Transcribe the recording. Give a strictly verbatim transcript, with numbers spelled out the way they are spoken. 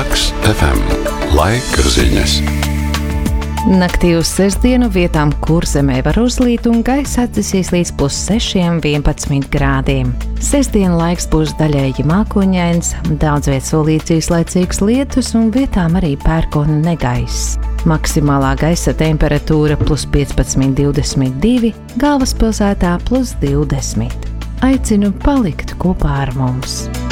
Laks F M. Laika ziņas. Naktī uz sestdienu vietām Kurzemē var uzlīt un gaisa atdzisīs līdz plus sešiem vienpadsmit grādiem. Sestdien laiks būs daļēji mākoņains, daudz viet solīts īslaicīgs lietus un vietām arī pērkona negaiss. Maksimālā gaisa temperatūra plus piecpadsmit divdesmit divi, galvaspilsētā plus divdesmit. Aicinu palikt kopā ar mums!